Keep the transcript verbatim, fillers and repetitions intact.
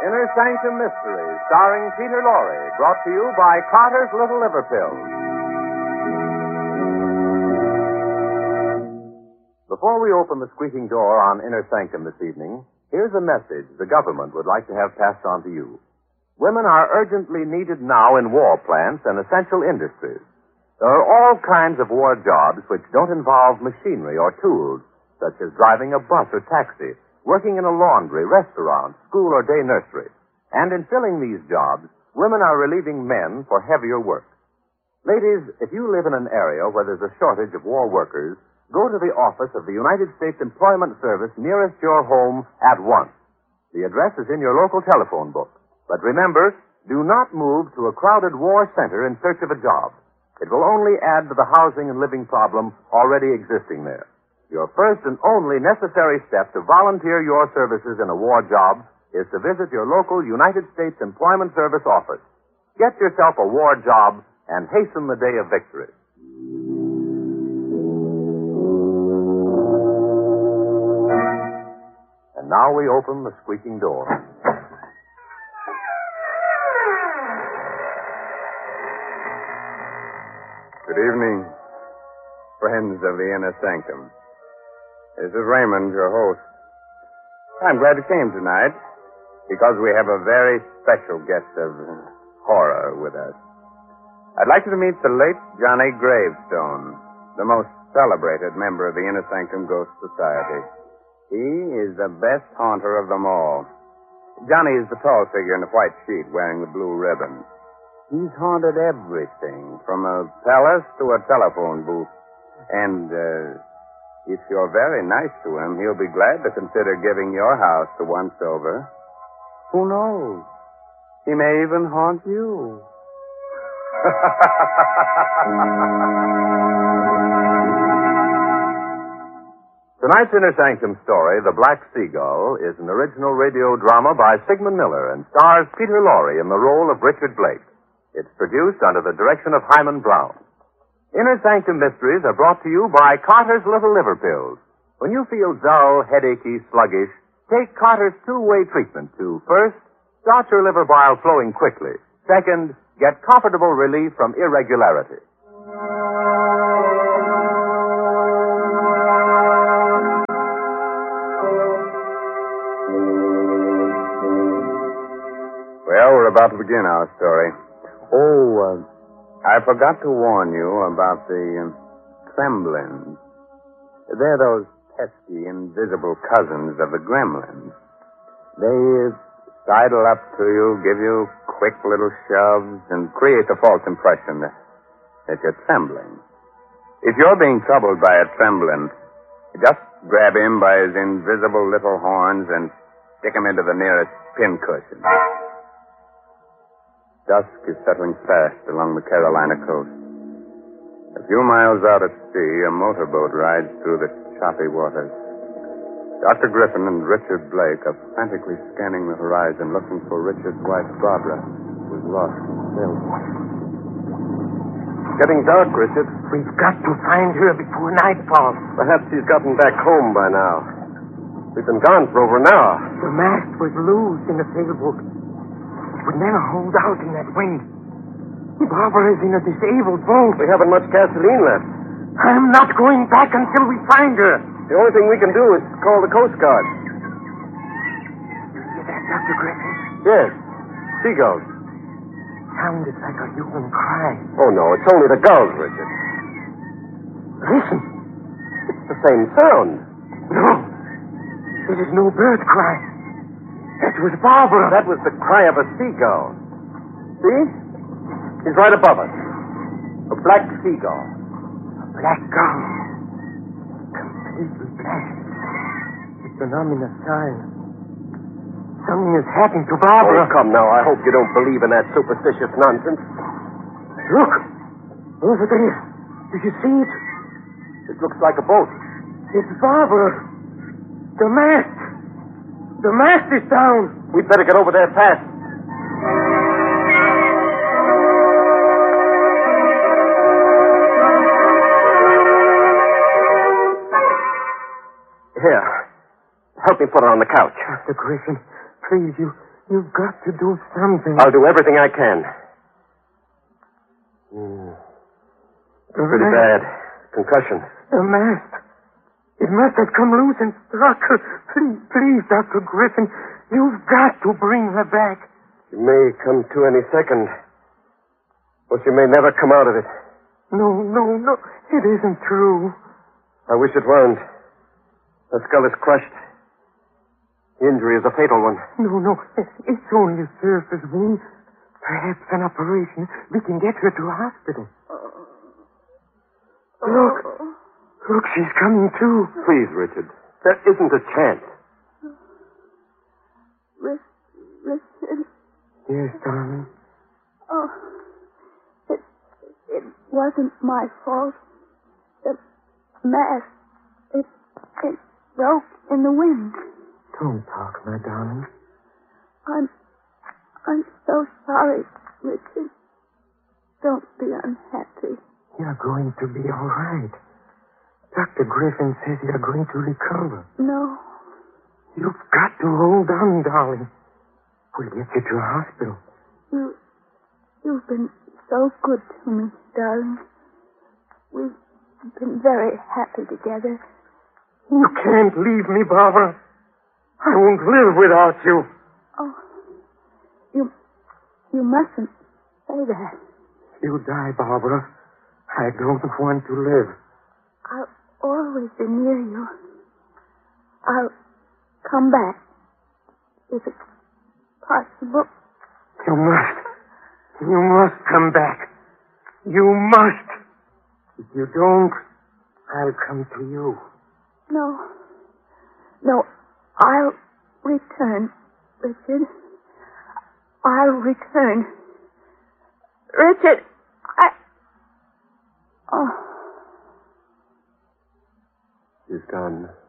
Inner Sanctum Mysteries, starring Peter Lorre, brought to you by Carter's Little Liver Pills. Before we open the squeaking door on Inner Sanctum this evening, here's a message the government would like to have passed on to you. Women are urgently needed now in war plants and essential industries. There are all kinds of war jobs which don't involve machinery or tools, such as driving a bus or taxi, working in a laundry, restaurant, school, or day nursery. And in filling these jobs, women are relieving men for heavier work. Ladies, if you live in an area where there's a shortage of war workers, go to the office of the United States Employment Service nearest your home at once. The address is in your local telephone book. But remember, do not move to a crowded war center in search of a job. It will only add to the housing and living problem already existing there. Your first and only necessary step to volunteer your services in a war job is to visit your local United States Employment Service office. Get yourself a war job and hasten the day of victory. And now we open the squeaking door. Good evening, friends of the Inner Sanctum. This is Raymond, your host. I'm glad you came tonight because we have a very special guest of horror with us. I'd like you to meet the late Johnny Gravestone, the most celebrated member of the Inner Sanctum Ghost Society. He is the best haunter of them all. Johnny is the tall figure in the white sheet wearing the blue ribbon. He's haunted everything, from a palace to a telephone booth. And, uh, if you're very nice to him, he'll be glad to consider giving your house to once over. Who knows? He may even haunt you. Tonight's Inner Sanctum story, The Black Seagull, is an original radio drama by Sigmund Miller and stars Peter Lorre in the role of Richard Blake. It's produced under the direction of Hyman Brown. Inner Sanctum Mysteries are brought to you by Carter's Little Liver Pills. When you feel dull, headachy, sluggish, take Carter's two-way treatment to, first, start your liver bile flowing quickly. Second, get comfortable relief from irregularity. Well, we're about to begin our story. Oh, uh, I forgot to warn you about the uh, tremblins. They're those pesky, invisible cousins of the gremlins. They uh, sidle up to you, give you quick little shoves, and create the false impression that, that you're trembling. If you're being troubled by a tremblin, just grab him by his invisible little horns and stick him into the nearest pincushion. Dusk is settling fast along the Carolina coast. A few miles out at sea, a motorboat rides through the choppy waters. Doctor Griffin and Richard Blake are frantically scanning the horizon, looking for Richard's wife, Barbara, who's lost in sail. Getting dark, Richard. We've got to find her before nightfall. Perhaps she's gotten back home by now. We've been gone for over an hour. The mast was loose in the sailboat. Would never hold out in that wind. Barbara is in a disabled boat. We haven't much gasoline left. I'm not going back until we find her. The only thing we can do is call the Coast Guard. You hear that, Doctor Griffin? Yes. Seagulls. Sounded like a human cry. Oh, no, it's only the gulls, Richard. Listen. It's the same sound. No. It is no bird cry. That was Barbara. That was the cry of a seagull. See? He's right above us. A black seagull. A black gull. Completely black. It's an ominous sign. Something has happened to Barbara. Oh, come now. I hope you don't believe in that superstitious nonsense. Look. Over there. Do you see it? It looks like a boat. It's Barbara. The mast. The mast is down. We'd better get over there fast. Here. Help me put her on the couch. Doctor Griffin, please, you You've got to do something. I'll do everything I can. Hmm. Pretty bad. Concussion. The mask. It must have come loose and struck her. Please, please, Doctor Griffin, you've got to bring her back. She may come to any second. Or she may never come out of it. No, no, no. It isn't true. I wish it weren't. Her skull is crushed. The injury is a fatal one. No, no. It's only a surface wound. Perhaps an operation. We can get her to a hospital. Look. Look, she's coming too. Please, Richard. There isn't a chance. Richard. Yes, darling. Oh, it, it wasn't my fault. The mask, it, it broke in the wind. Don't talk, my darling. I'm, I'm so sorry, Richard. Don't be unhappy. You're going to be all right. Doctor Griffin says you're going to recover. No. You've got to hold on, darling. We'll get you to a hospital. You, you've been so good to me, darling. We've been very happy together. You can't leave me, Barbara. I won't live without you. Oh, you, you mustn't say that. You die, Barbara. I don't want to live. I'll always be near you. I'll come back if it's possible. You must. You must come back. You must. If you don't, I'll come to you. No. No, I'll return, Richard. I'll return. Richard, I... Oh. She's gone.